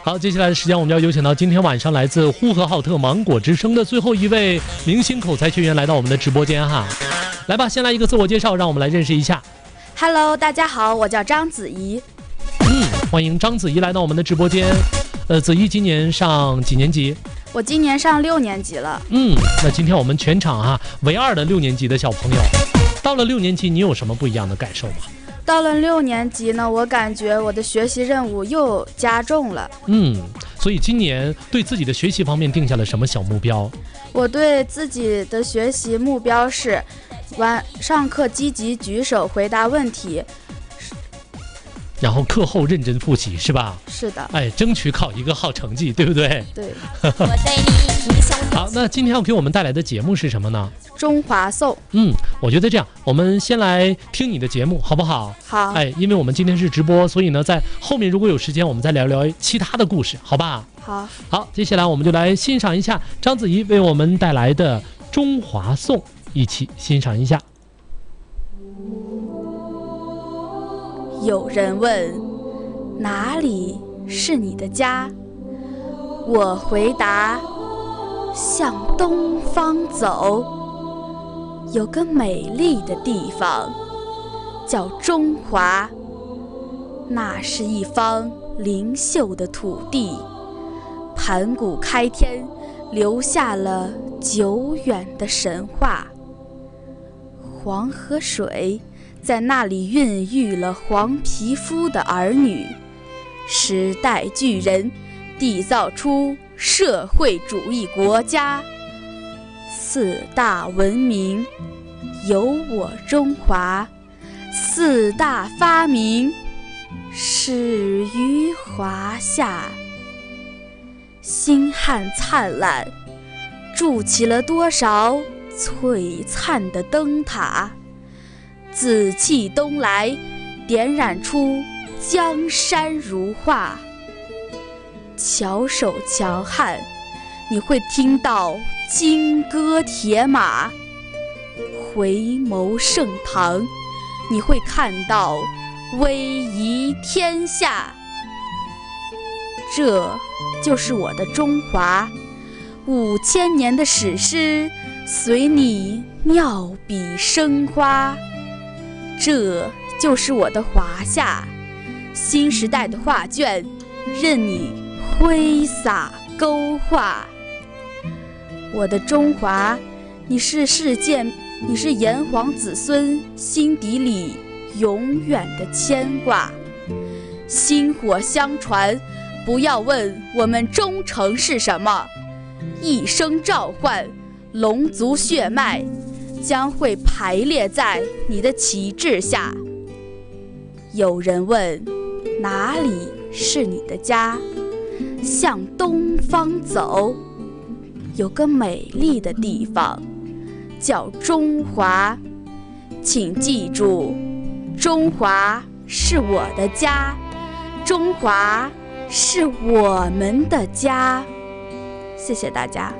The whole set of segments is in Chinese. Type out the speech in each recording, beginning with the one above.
好，接下来的时间我们要有请到今天晚上来自呼和浩特芒果之声的最后一位明星口才学员来到我们的直播间哈。来吧，先来一个自我介绍，让我们来认识一下。 Hello， 大家好，我叫张子怡。 欢迎张子怡来到我们的直播间。子怡今年上几年级？ 我今年上6年级了。 那今天我们全场唯二的6年级的小朋友，到了6年级，你有什么不一样的感受吗？ 到了6年级呢，我感觉我的学习任务又加重了。 所以今年对自己的学习方面定下了什么小目标？ 我对自己的学习目标是上课积极举手回答问题， 然后课后认真复习，是吧？ 是的。 争取考一个好成绩，对不对？ 对。 好，那今天要给我们带来的节目是什么呢？ 中华颂。 我觉得这样，我们先来听你的节目，好不好？ 好。 因为我们今天是直播，所以呢，在后面如果有时间，我们再聊聊其他的故事，好吧？ 好。 好，接下来我们就来欣赏一下章子怡为我们带来的中华颂，一起欣赏一下。 有人问，哪里是你的家？我回答，向东方走。有个美丽的地方，叫中华。那是一方灵秀的土地，盘古开天，留下了久远的神话。黄河水在那里孕育了黄皮肤的儿女，时代巨人缔造出社会主义国家。4大文明有我中华，4大发明始于华夏。星汉灿烂，筑起了多少璀璨的灯塔，紫气东来，点染出江山如画。翘首强汉，你会听到金戈铁马；回眸盛唐，你会看到威仪天下。这就是我的中华，5000年的史诗随你妙笔生花。这就是我的华夏，新时代的画卷任你挥洒勾画。我的中华，你是炎黄子孙心底里永远的牵挂。薪火相传，不要问我们忠诚是什么，一声召唤，龙族血脉将会排列在你的旗帜下。有人问，哪里是你的家？向东方走。有个美丽的地方，叫中华。请记住，中华是我的家，中华是我们的家。谢谢大家。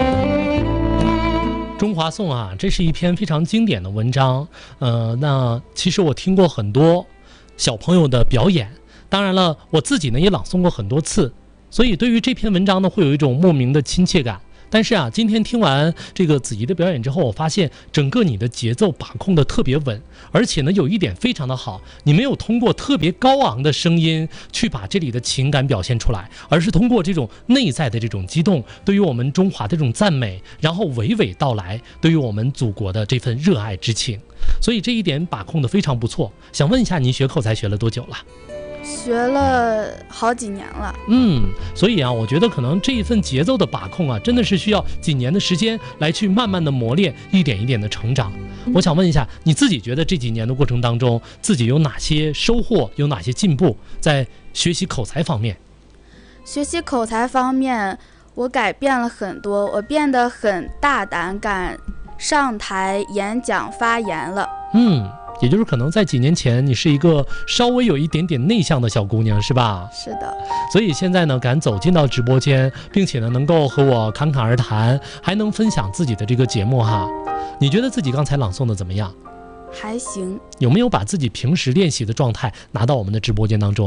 中华颂这是一篇非常经典的文章。那其实我听过很多小朋友的表演，当然了，我自己呢也朗诵过很多次，所以对于这篇文章呢，会有一种莫名的亲切感。但是今天听完这个子怡的表演之后，我发现整个你的节奏把控的特别稳，而且呢有一点非常的好，你没有通过特别高昂的声音去把这里的情感表现出来，而是通过这种内在的这种激动，对于我们中华的这种赞美，然后娓娓道来对于我们祖国的这份热爱之情，所以这一点把控的非常不错。想问一下，您学口才学了多久了？ 学了好几年了。 所以我觉得可能这一份节奏的把控真的是需要几年的时间来去慢慢的磨练，一点一点的成长。我想问一下，你自己觉得这几年的过程当中，自己有哪些收获，有哪些进步，在学习口才方面？ 学习口才方面，我改变了很多，我变得很大胆，敢上台演讲发言了。 也就是可能在几年前，你是一个稍微有一点点内向的小姑娘，是吧？ 是的。 所以现在呢，敢走进到直播间，并且呢，能够和我侃侃而谈，还能分享自己的这个节目你觉得自己刚才朗诵的怎么样？ 还行。 有没有把自己平时练习的状态拿到我们的直播间当中？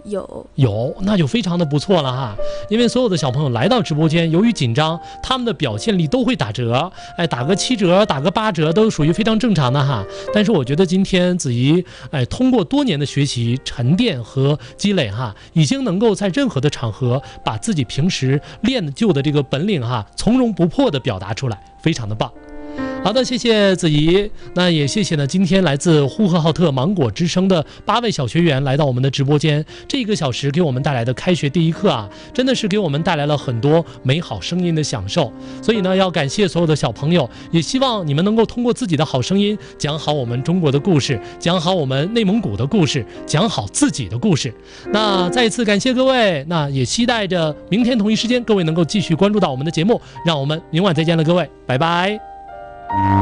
有， 那就非常的不错了哈。因为所有的小朋友来到直播间，由于紧张，他们的表现力都会打折，打个7折，打个8折，都属于非常正常的哈。但是我觉得今天子怡，通过多年的学习、沉淀和积累哈，已经能够在任何的场合把自己平时练就的这个本领哈，从容不迫地表达出来，非常的棒。好的，谢谢子怡，那也谢谢呢今天来自呼和浩特芒果之声的8位小学员来到我们的直播间，这1个小时给我们带来的开学第一课啊，真的是给我们带来了很多美好声音的享受。所以呢，要感谢所有的小朋友，也希望你们能够通过自己的好声音，讲好我们中国的故事，讲好我们内蒙古的故事，讲好自己的故事。那再一次感谢各位，那也期待着明天同一时间各位能够继续关注到我们的节目，让我们明晚再见了，各位，拜拜。